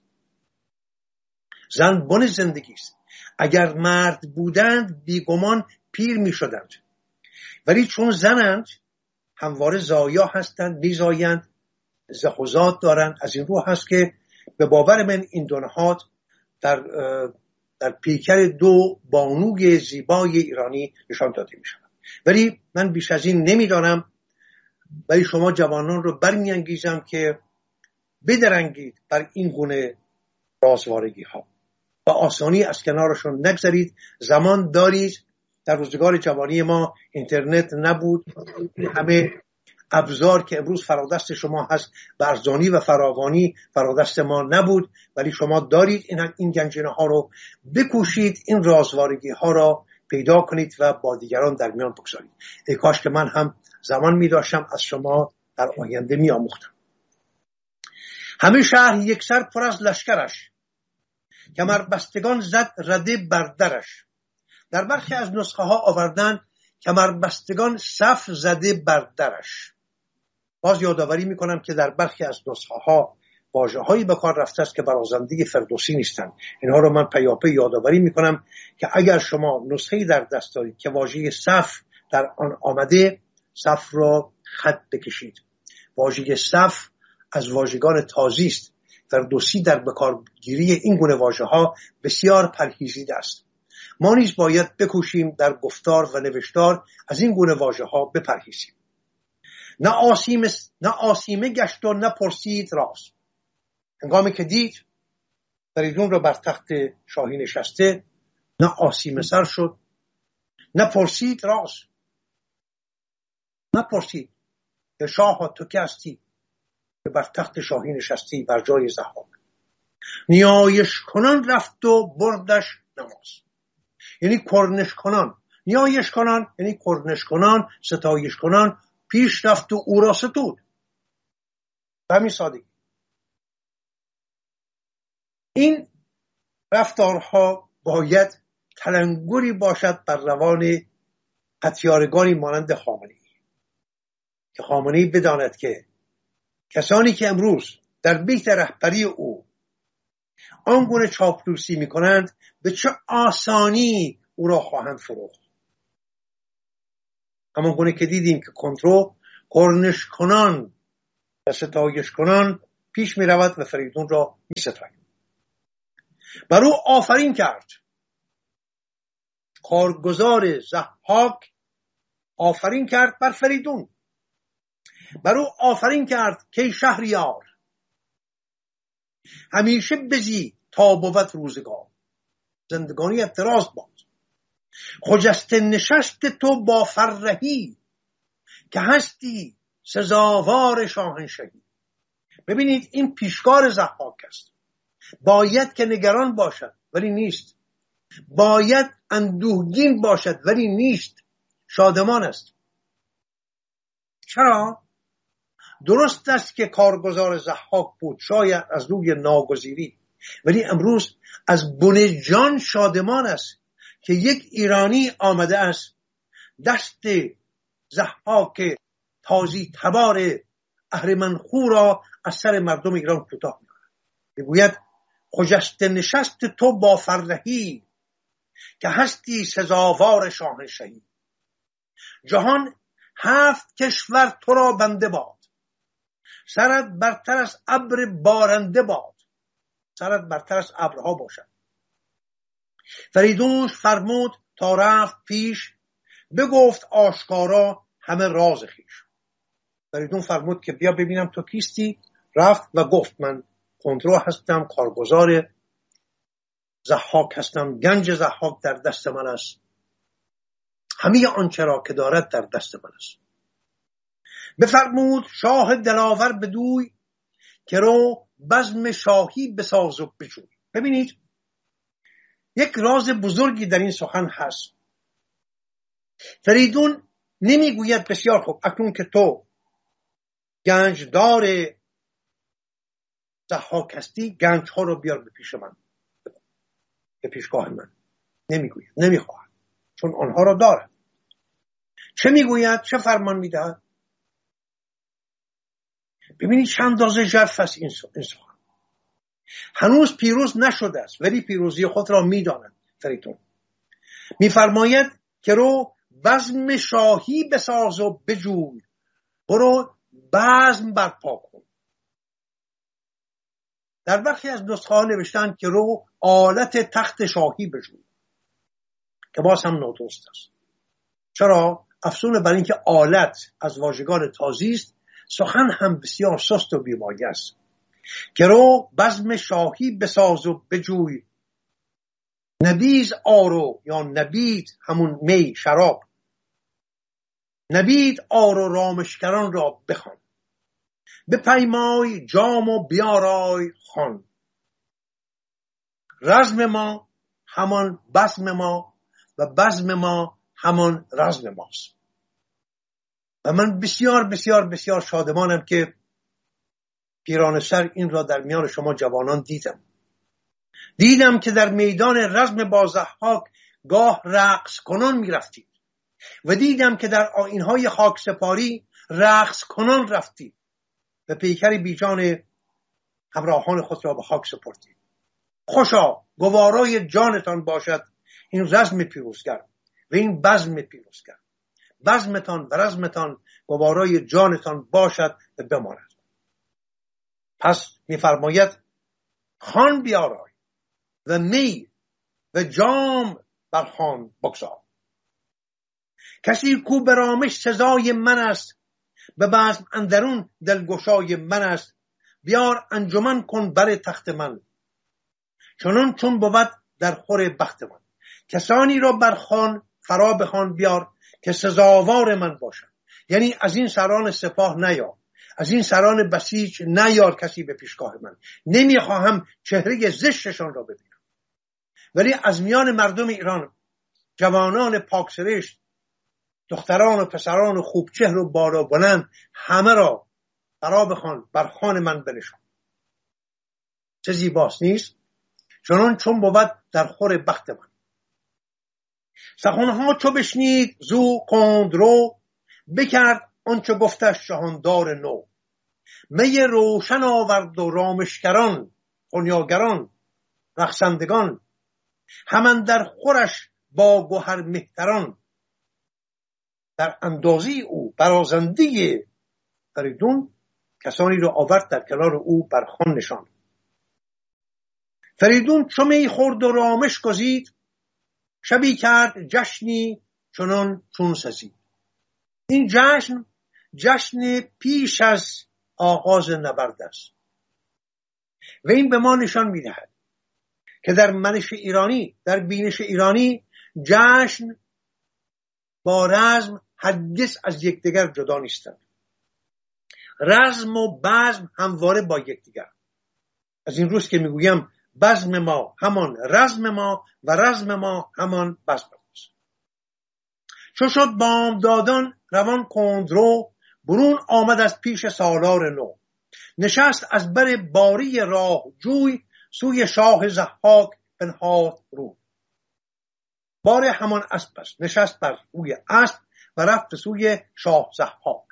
زن بن زندگی است. اگر مرد بودند بیگمان پیر می شدند، ولی چون زنند همواره زایا هستند، می زایند، زخوزات دارند. از این رو هست که به باور من این دو نهاد در در پیکر دو بانوی زیبای ایرانی نشان داده می شود. ولی من بیش از این نمیدانم، ولی شما جوانان رو برمی انگیزم که بدرنگید بر این گونه رازوارگی ها و آسانی از کنارشون نگذارید. زمان دارید. در روزگار جوانی ما اینترنت نبود، همه ابزار که امروز فرادست شما هست برزانی و فراوانی فرادست ما نبود، ولی شما دارید این این گنجینه ها رو. بکوشید این رازوارگی ها را پیدا کنید و با دیگران در میان بگذارید. ای کاش که من هم زمان می داشتم از شما در آینده می آموختم. همه شهر یک سر پر از لشکرش، کمر بستگان زد رده بردرش. در برخی از نسخه ها آوردن کمر بستگان صف زده بردرش. باز یادآوری می کنم که در برخی از نسخه ها واژه هایی به کار رفته است که برازنده فردوسی نیستند. اینها رو من پیاپی یادآوری می کنم که اگر شما نسخه‌ای در دست دارید که واژه صف در آن آمده، صف را خط بکشید. واژه صف از واژگان تازی است. فردوسی در بکارگیری این گونه واژه ها بسیار پرهیزیده است. ما نیز باید بکوشیم در گفتار و نوشتار از این گونه واژه ها بپرهیزیم. نه آسیمه نه آسیمه گشت و نه پرسید راست. هنگامی که دید فریدون را بر تخت شاهی نشسته، نه آسیمه سر شد نه پرسید راست. نه پرسید که شاه تو که هستی که بر تخت شاهی نشستی بر جای ضحاک. نیایش کنان رفت و بردش نماز. یعنی کرنش کنان، نیایش کنان یعنی کرنش کنان، ستایش کنان، پیش رفت و او را ستود. به همین سادگی. این رفتارها باید تلنگری باشد بر روان پتیارگانی مانند خامنه‌ای که خامنه‌ای بداند که کسانی که امروز در بیت رهبری او آنگونه چاپلوسی میکنند به چه آسانی او را خواهند فروخت. همان گونه که دیدیم که کنترو کرنش کنان و ستایش کنان پیش می رود و فریدون را می ستاید. بر او آفرین کرد کارگزار ضحاک، آفرین کرد بر فریدون. بر او آفرین کرد که شهریار همیشه بزی تا بود روزگار، زندگانی افتراز باد. خجسته نشست تو با فرهی که هستی سزاوار شاهنشهی. ببینید این پیشکار ضحاک است. باید که نگران باشد ولی نیست، باید اندوهگین باشد ولی نیست، شادمان است. چرا؟ درست است که کارگزار ضحاک بود، شاید از روی ناگزیری، ولی امروز از بن جان شادمان است که یک ایرانی آمده است دست ضحاک تازی تبار اهرمنخو را از سر مردم ایران کوتاه می‌کند. میگوید خجسته نشست تو با فرهی که هستی سزاوار شاهنشهی. جهان هفت کشور تو را بنده باد، سرت برتر از ابر بارنده باد. سرت برتر از ابرها باشد. فریدون فرمود تا رفت پیش، بگفت آشکارا همه راز خویش. فریدون فرمود که بیا ببینم تو کیستی. رفت و گفت من کنترو هستم، کارگزار ضحاک هستم، گنج ضحاک در دست من است، همه آنچه را که دارد در دست من است. بفرمود شاه دلاور بدوی که رو بزم شاهی بساز و بجوی. ببینید یک راز بزرگی در این سخن هست. فریدون نمیگوید بسیار خوب اکنون که تو گنجدار ضحاک هستی، گنج ها رو بیار به پیش من، به پیشگاه من. نمیگوید، نمیخواهد، چون آنها را دارد. چه میگوید؟ چه فرمان میدهد؟ ببینید چند اندازه ژرف است این سخن. هنوز پیروز نشده است ولی پیروزی خود را میداند. فریدون میفرماید که رو بزم شاهی بساز و بجوی، برو بزم برپا کن. در برخی از نسخه ها نوشتن که رو آلت تخت شاهی بجوی، که باز هم نادرست است. چرا؟ افسون بر این که آلت از واژگان تازی است، سخن هم بسیار سست و بی‌مایه است. که رو بزم شاهی بساز و بجوی، نبیذ آرو یا نبید همون می شراب، نبید آرو رامشگران را بخوان، بپیمای جام و بیارای خوان. رزم ما همان بزم ما و بزم ما همان رزم ماست. و من بسیار بسیار بسیار شادمانم که پیرانه سر این را در میان شما جوانان دیدم. دیدم که در میدان رزم با ضحاک گاه رقص کنان می رفتید و دیدم که در آیین‌های خاک سپاری رقص کنان رفتید و پیکر بیجان همراهان خود را به خاک سپردید. خوشا گوارای جانتان باشد این رزم پیروزگر و این بزم پیروزگر. بزمتان و رزمتان گوارای جانتان باشد و بماند. پس می‌فرماید خان بیارای و می و جام بر خان بگذار. کسی کو به رامش سزای من است، به بزم اندرون دلگشای من است. بیار انجمن کن بر تخت من، چنان چون بود در خور بخت من. کسانی را بر خان فرا بخوان بیار که سزاوار من باشد. یعنی از این سران سپاه نیار، از این سران بسیج نیار کسی به پیشگاه من. نمیخواهم چهره زشتشان را ببینم، ولی از میان مردم ایران جوانان پاکسرشت، دختران و پسران و خوبچهر و بالا بلند، همه را فرا بخوان بر خوان من بنشان. چه زیباست نیست؟ چنان چون بود در خور بخت من. سخنها چو بشنید زو کندرو، بکرد آنچه گفتش جهاندار نو. می روشن آورد و رامشگران، خنیاگران، رقصندگان، همان در خورش با گوهر مهتران. در اندازی او برازنده فریدون کسانی را آورد در کنار او بر خوان نشان. فریدون چو می خورد و رامش گزید، شبی کرد جشنی چنان چون سزید. این جشن جشن پیش از آغاز نبرد است و این به ما نشان می‌دهد که در منش ایرانی، در بینش ایرانی، جشن با رزم هرگز از یکدیگر جدا نیستند. رزم و بزم همواره با یکدیگر. از این روز که میگویم بزم ما همان رزم ما و رزم ما همان بزم ماست. چو شد بامدادان روان کندرو، برون آمد از پیش سالار نو. نشست از بر باری راه جوی، سوی شاه ضحاک بنهاد رو. بار همان اسب است، نشست بر روی اسب و رفت سوی شاه ضحاک.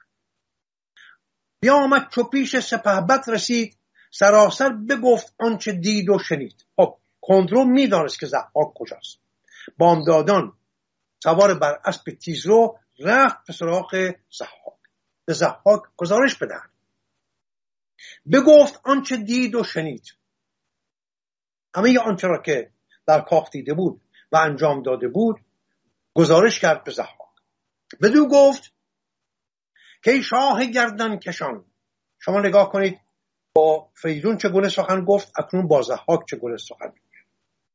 بیامد چو پیش سپهبد رسید، سراسر بگفت آنچه دید و شنید. خب کندرو میدانست که ضحاک کجاست. بامدادان سوار بر اسب تیزرو رفت به سراغ ضحاک، به ضحاک گزارش بدهد. بگفت آنچه دید و شنید، همه آنچه را که در کاخ دیده بود و انجام داده بود گزارش کرد به ضحاک. بدو گفت که ای شاه گردن کشان. شما نگاه کنید با فریدون چگونه سخن گفت، اکنون با ضحاک چگونه سخن گفت.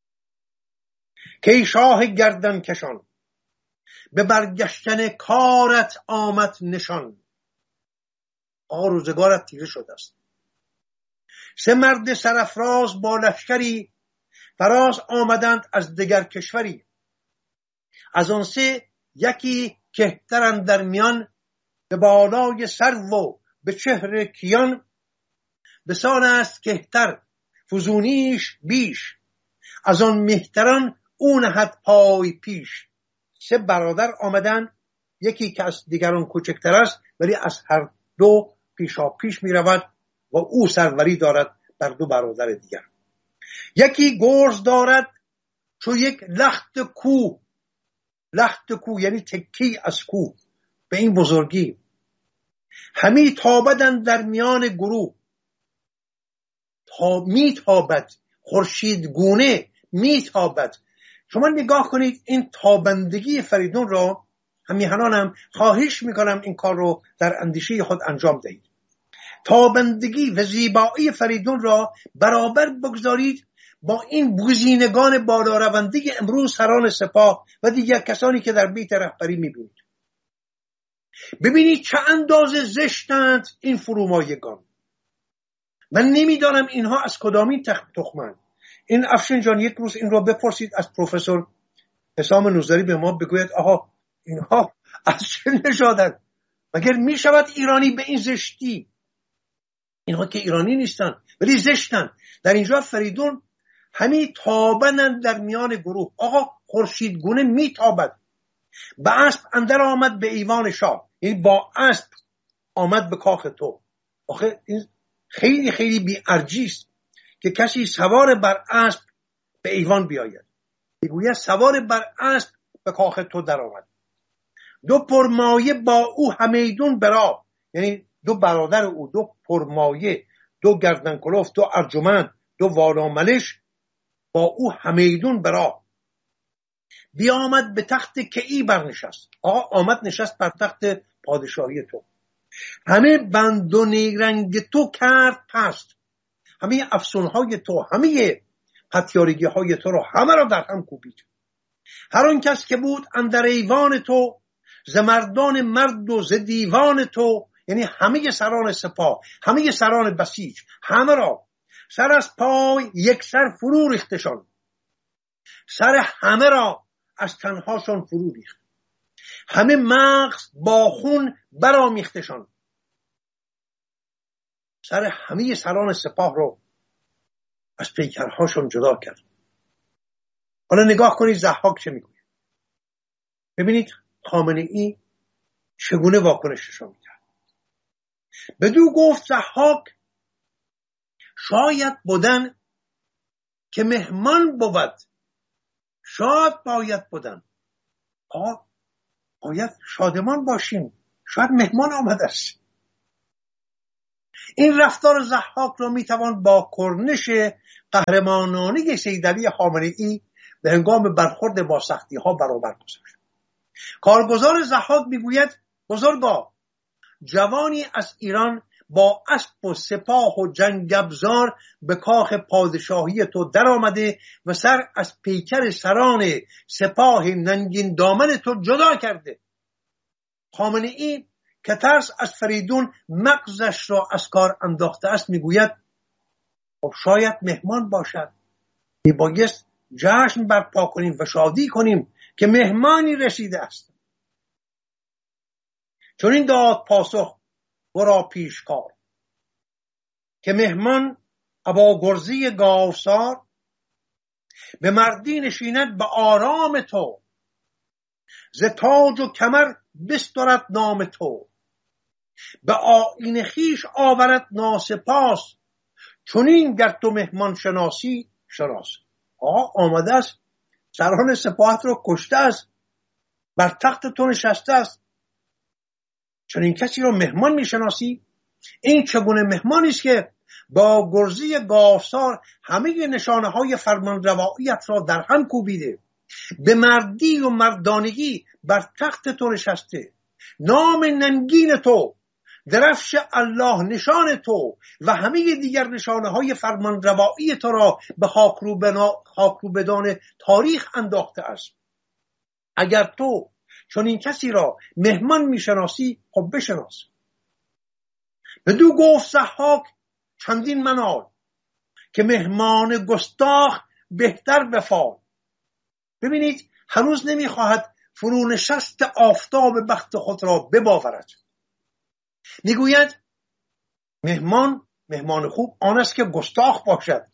که ای شاه گردن کشان، به برگشتن کارت آمد نشان. آقا روزگارت تیره شده است. سه مرد سرافراز با لشکری، فراز آمدند از دگر کشوری. از آن سه یکی کهترند در میان، به بالای سرو و به چهر کیان. بسان است کهتر فزونیش بیش، از آن مهتران او نهد پای پیش. سه برادر آمدن، یکی که از دیگران کوچکتر است ولی از هر دو پیشا پیش می رود و او سروری دارد بر دو برادر دیگر. یکی گرز دارد چو یک لخت کوه. لخت کوه یعنی تکی از کوه به این بزرگی. همی تابدن در میان گروه. تا می تابد، خورشید گونه می تابد. شما نگاه کنید این تابندگی فریدون را. همیهنانم خواهش میکنم این کار رو در اندیشه خود انجام دهید. تابندگی و زیبایی فریدون را برابر بگذارید با این گزینگان بالا رونده امروز سران سپاه و دیگر کسانی که در بیت رهبری میبینید. ببینید چه اندازه زشتند این فرومایگان. من نمیدانم اینها از کدامین تخمند. این افشین جان یک روز این را بپرسید از پروفسور حسام نوذری، به ما بگوید آها اینها از چه نژادند؟ مگر می شود ایرانی به این زشتی؟ اینها که ایرانی نیستن ولی زشتن. در اینجا فریدون همی تابند در میان گروه. آقا خورشیدگونه می تابد. به اسب اندر آمد به ایوان شاه، یعنی با اسب آمد به کاخ تو. آخه این خیلی خیلی بی ارجی است که کسی سوار بر اسب به ایوان بیاید. میگوید سوار بر اسب به کاخ تو در آمد. دو پرمایه با او همیدون برا، یعنی دو برادر او، دو پرمایه، دو گردن کلفت، دو ارجمند، دو والاملش با او همیدون برا. بیامد به تخت کیی برنشست. آقا آمد نشست بر تخت پادشاهی تو. همه بند و نیرنگ تو کرد پست. همه افسونهای تو، همه پتیارگی های تو رو همه را در هم کوبید. هر آن کس که بود اندر ایوان تو، ز مردان مرد و ز دیوان تو، یعنی همه سران سپاه، همه سران بسیج، همه را سر از پای یک سر فرو ریختشان. سر همه را از تنهاشان فرو ریخت. همه مغز با خون برامیختشان. سر همه سران سپاه رو از پیکرهاشون جدا کرد. حالا نگاه کنید ضحاک چه میگوید. ببینید خامنه ای چگونه واکنشش رو می‌کرد. بدو گفت ضحاک شاید بودن که مهمان بود، شاد باید بودن. آه باید شادمان باشیم، شاید مهمان آمده است. این رفتار ضحاک رو میتوان با کرنش قهرمانانه سیدعلی خامنه‌ای به هنگام برخورد با سختی ها برابر گذاشت. کارگزار ضحاک میگوید بزرگا، جوانی از ایران با اسب و سپاه و جنگ ابزار به کاخ پادشاهی تو در آمده و سر از پیکر سران سپاه ننگین دامن تو جدا کرده. خامنه ای که ترس از فریدون مغزش را از کار انداخته است میگوید خب شاید مهمان باشد، میبایست جشن برپا کنیم و شادی کنیم که مهمانی رسیده است. چون این داد پاسخ ورا پیشکار که مهمان ابا گرزی گاوسار به مردی نشیند به آرام تو، ز تاج و کمر بسترد نام تو، به آیین خیش آورد ناسپاس، چون این گر تو مهمان شناسی شناس. آقا آمده است، سران سپاهت رو کشته است، بر تخت تو نشسته است، چون این کسی رو مهمان میشناسی؟ این چگونه مهمانی است که با گرزی گاوسار همه نشانه های فرمان رواییت را در هم کوبیده، به مردی و مردانگی بر تخت تو نشسته، نام ننگین تو، درفش الله نشان تو و همه دیگر نشانه های فرمان روایی تو را به خاکروبدان تاریخ انداخته است. اگر تو چون این کسی را مهمان میشناسی خب بشناس. بدو گفت ضحاک چندین منال که مهمان گستاخ بهتر بفال. ببینید هنوز نمیخواهد فرونشست آفتاب بخت خود را بباورد. میگوید مهمان مهمان خوب آن است که گستاخ باشد.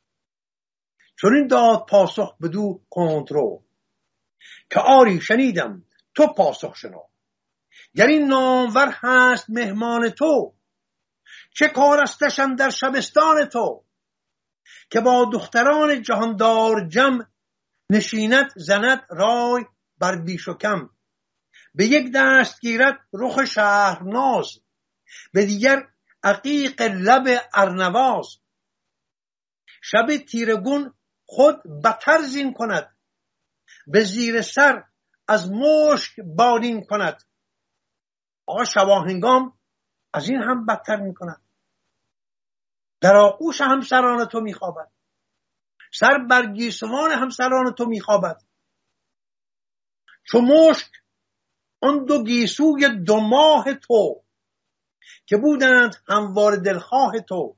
چون این داد پاسخ بدو کندرو که آری شنیدم تو پاسخ شنو، گر این نامور هست مهمان تو، چه کار استش اندر شبستان تو، که با دختران جهاندار جم نشیند زند رای بر بیش و کم، به یک دست گیرد رخ شهرناز، به دیگر عقیق لب ارنواز، شب تیرگون خود بتر زین کند، به زیر سر از مشک بالین کند. آقا شباهنگام از این هم بدتر می کند، در آغوش همسران تو می خوابد، سر بر گیسوان همسران تو می خوابد، چو مشک آن دو گیسوی دو ماه تو، که بودند هموار دلخواه تو.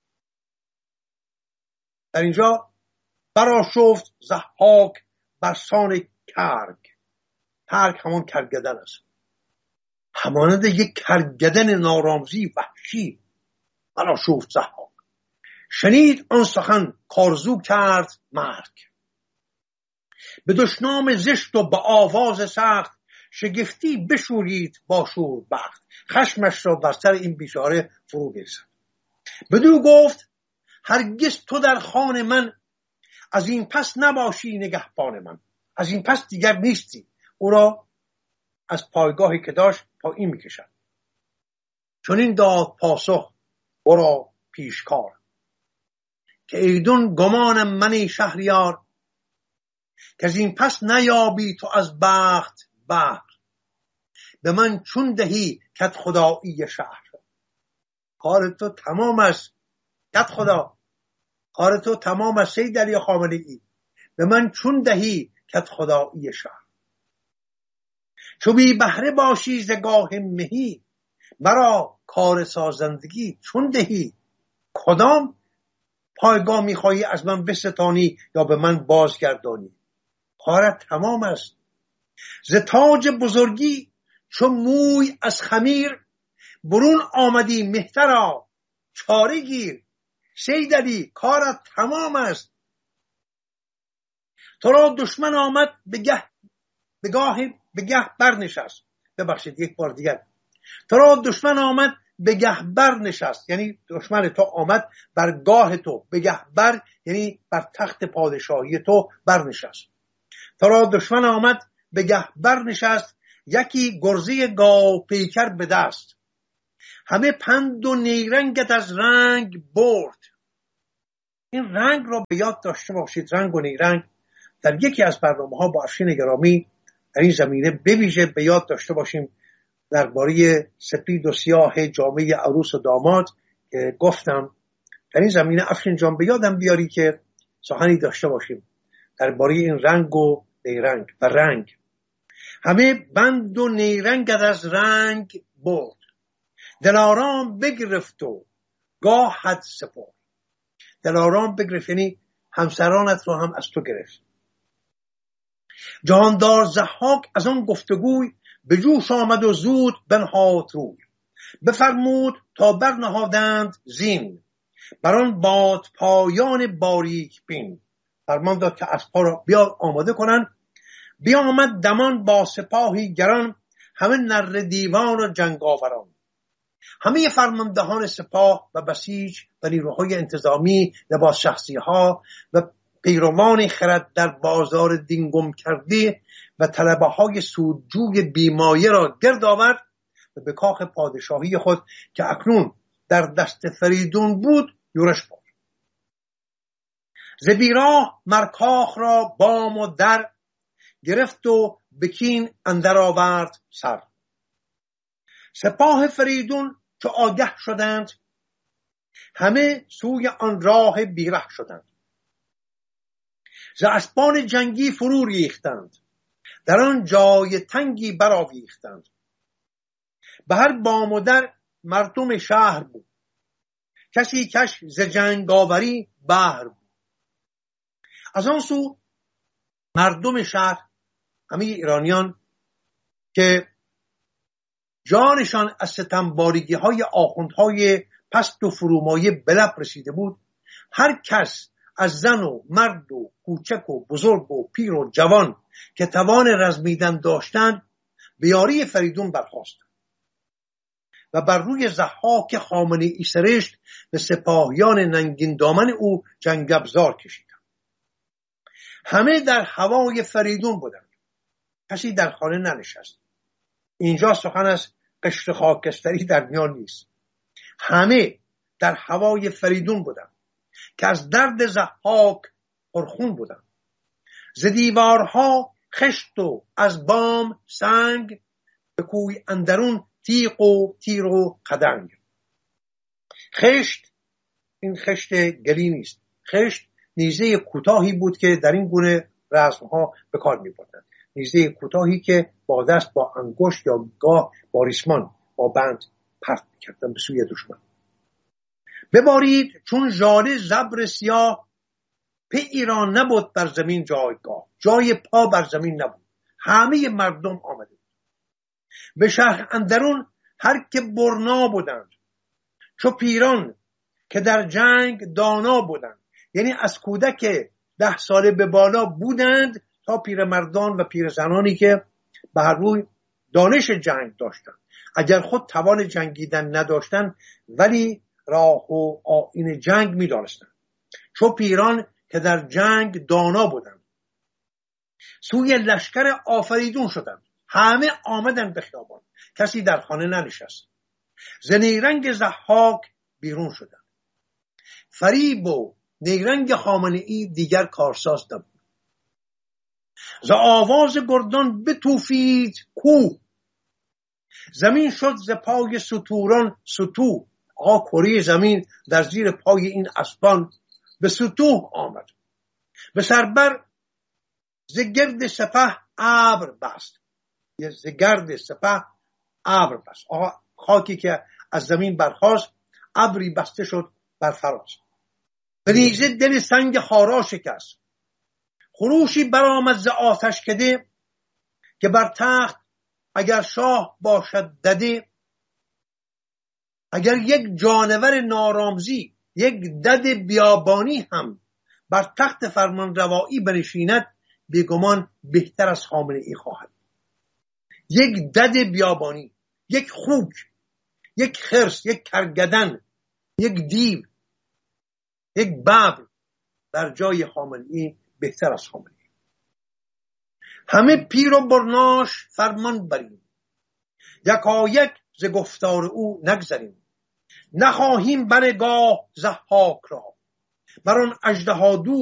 در اینجا برآشفت ضحاک بر سان کرگ. کرگ همون کرگدن است، همانند یک کرگدن نارامزی وحشی برآشفت ضحاک. شنید آن سخن کارزو کرد مرگ، به دشنام زشت و به آواز سخت، شگفتی بشورید با شور بخت. خشمش را بر سر این بیچاره فرو گرفت. بدو گفت هرگز تو در خان من، از این پس نباشی نگهبان من. از این پس دیگر نیستی. او را از پایگاهی که داشت پایین میکشد. چون این داد پاسخ برا پیشکار که ایدون گمانم منی شهریار، که از این پس نیابی تو از بخت بهر، به من چون دهی کت خدایی شهر. کار تو تمام است کت خدا، کار تو تمام است سیدعلی خامنه‌ای، به من چون دهی کت خدایی شهر. چو بی بهره باشی ز گاه مهی، مرا کار سازندگی چون دهی. کدام پایگاه میخواهی از من بستانی یا به من بازگردانی؟ کارت تمام است. ز تاج بزرگی چو موی از خمیر، برون آمدی مهترا چاره گیر. سیدعلی کارت تمام است. تو را دشمن آمد به گه به گاه بگه برنشست. ببخشید یک بار دیگر، تو را دشمن آمد بگه برنشست، یعنی دشمن تو آمد بر گاه تو، بگه بر یعنی بر تخت پادشاهی تو برنشست. تو را دشمن آمد بگه برنشست، یکی گرزه گاو پیکر به دست، همه پند و نیرنگت از رنگ برد. این رنگ را به یاد داشته باشید، رنگ و نیرنگ در یکی از برنامه ها با افشین گرامی در این زمینه بویژه به یاد داشته باشیم. درباره سپید و سیاه جامعه عروس و داماد که گفتم، در این زمینه افشین جان به یادم بیاری که سخنی داشته باشیم درباره این رنگ و نیرنگ و رنگ. همه بند و نیرنگت از رنگ برد، دلارام بگرفت و گاهت سپرد. دلارام بگرفت یعنی همسرانت رو هم از تو گرفت. جهاندار ضحاک از آن گفتگوی به جوش آمد و زود بنهاد روی. بفرمود تا برنهادند زین، بر آن باد پایان باریک بین. فرمان داد که اسب‌ها را بیا آماده کنن. بیامد دمان با سپاهی گران، همه نره دیوان و جنگاوران. همه فرماندهان سپاه و بسیج و نیروهای انتظامی، لباس شخصی ها و پیروان خرد در بازار دین گم کرده و طلبه های سودجوی بیمایه را گرد آورد و به کاخ پادشاهی خود که اکنون در دست فریدون بود یورش برد. ز بیراه مر کاخ را بام و در، گرفت و بکین اندر آورد سر. سپاه فریدون چو آگه شدند، همه سوی آن راه بیره شدند. ز اسبان جنگی فرو ریختند، در آن جای تنگی برآویختند. به هر بام و در مردم شهر بود، کسی کش ز جنگاوری بهر بود. از آن سو مردم شهر، همه ایرانیان که جانشان از ستمبارگی های آخوندهای پست و فرومایه به لب رسیده بود، هر کس از زن و مرد و کوچک و بزرگ و پیر و جوان که توان رزمیدن داشتند به یاری فریدون برخاست و بر روی ضحاک خامنه ای سرشت به سپاهیان ننگین دامن او جنگ ابزار کشیدند. همه در هوای فریدون بودند، کسی در خانه ننشست. اینجا سخن از قشر خاکستری در میان نیست. همه در هوای فریدون بودند که از درد ضحاک پرخون بودند. ز دیوارها خشت و از بام سنگ، به کوی اندرون تیغ و تیر و خدنگ. خشت این خشت گلی نیست، خشت نیزه کوتاهی بود که در این گونه رزمها به کار می بردند. نیزه کوتاهی که با دست با انگشت یا گاه با ریسمان با بند پرت می‌کردند به سوی دشمن. ببارید چون ژاله زبر سیاه، پی ایران نبود بر زمین جایگاه. جای پا بر زمین نبود، همه مردم آمده بود. به شهر اندرون هر که برنا بودند، چو پیران که در جنگ دانا بودند. یعنی از کودک ده ساله به بالا بودند تا پیرمردان و پیرزنانی که به هر روی دانش جنگ داشتند. اگر خود توان جنگیدن نداشتند ولی راه و آیین جنگ می دانستند. چو پیران که در جنگ دانا بودند، سوی لشکر آفریدون شدند. همه آمدند به خیابان، کسی در خانه ننشست. ز نیرنگ ضحاک بیرون شدند. فریب و نیرنگ خامنه ای دیگر کارساز نبود. ز آواز گردان بتوفید کوه، زمین شد ز پای ستوران ستوه. آقا کره زمین در زیر پای این اسبان به ستوه آمد. به سربر ز گرد سپه ابر بست، ز گرد سپه ابر بست. آقا خاکی که از زمین برخاست، ابری بسته شد بر فراز. به نیزه دل سنگ خارا شکست، خروشی برآمد ز آتش کده. که بر تخت اگر شاه باشد دده، اگر یک جانور نارامزی، یک دد بیابانی هم بر تخت فرمان روایی بنشیند، بیگمان بهتر از خامنه ای خواهد. یک دد بیابانی، یک خوک، یک خرس، یک کرگدن، یک دیو، یک ببر در جای خامنه‌ای بهتر از خامنه‌ای. همه پیر و برناش فرمان بریم، یکایک ز گفتار او نگذریم. نخواهیم بنگاه ضحاک را، بر آن اژدها